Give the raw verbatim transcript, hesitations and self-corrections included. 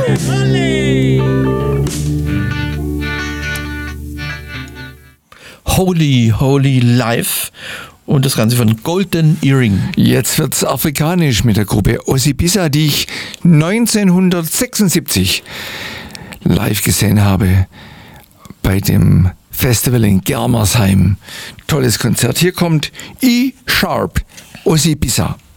Holy, Holy Life und das Ganze von Golden Earring. Jetzt wird's afrikanisch mit der Gruppe Osibisa, die ich neunzehnhundertsechsundsiebzig live gesehen habe bei dem Festival in Germersheim. Tolles Konzert. Hier kommt E-Sharp, Osibisa.